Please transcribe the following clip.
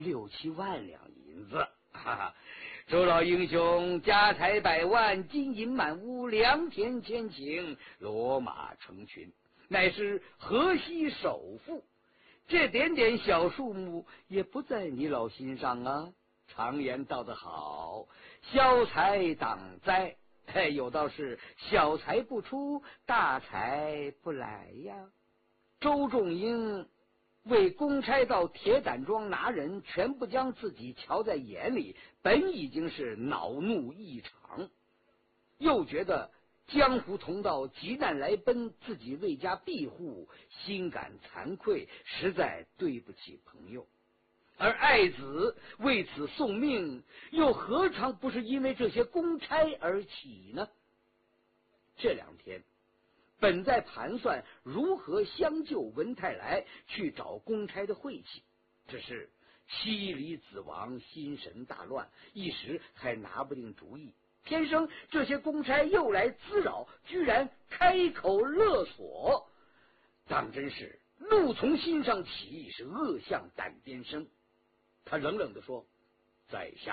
6、7万两银子。哈哈，周老英雄家财百万，金银满屋，良田千顷，骡马成群，乃是河西首富。这点点小数目也不在你老心上啊。常言道得好，消财挡灾，有道是小财不出，大财不来呀。周仲英为公差到铁胆庄拿人，全不将自己瞧在眼里，本已经是恼怒异常，又觉得江湖同道急难来奔，自己为家庇护，心感惭愧，实在对不起朋友。而爱子为此送命，又何尝不是因为这些公差而起呢？这2天本在盘算如何相救文泰来，去找公差的晦气，只是妻离子亡，心神大乱，一时还拿不定主意。天生这些公差又来滋扰，居然开口勒索，当真是怒从心上起，是恶向胆边生。他冷冷地说：“在下